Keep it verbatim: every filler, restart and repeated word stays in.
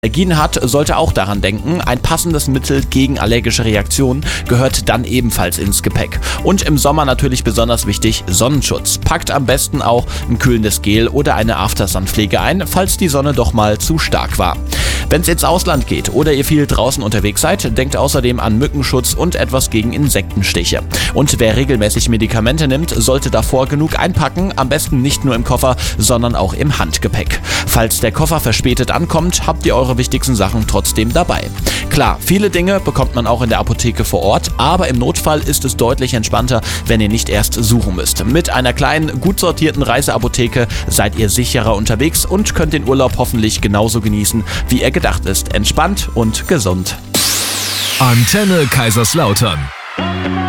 Allergien hat, sollte auch daran denken, ein passendes Mittel gegen allergische Reaktionen gehört dann ebenfalls ins Gepäck. Und im Sommer natürlich besonders wichtig, Sonnenschutz. Packt am besten auch ein kühlendes Gel oder eine Aftersun-Pflege ein, falls die Sonne doch mal zu stark war. Wenn es ins Ausland geht oder ihr viel draußen unterwegs seid, denkt außerdem an Mückenschutz und etwas gegen Insektenstiche. Und wer regelmäßig Medikamente nimmt, sollte davor genug einpacken, am besten nicht nur im Koffer, sondern auch im Handgepäck. Falls der Koffer verspätet ankommt, habt ihr eure wichtigsten Sachen trotzdem dabei. Klar, viele Dinge bekommt man auch in der Apotheke vor Ort, aber im Notfall ist es deutlich entspannter, wenn ihr nicht erst suchen müsst. Mit einer kleinen, gut sortierten Reiseapotheke seid ihr sicherer unterwegs und könnt den Urlaub hoffentlich genauso genießen, wie er gedacht ist. Entspannt und gesund. Antenne Kaiserslautern.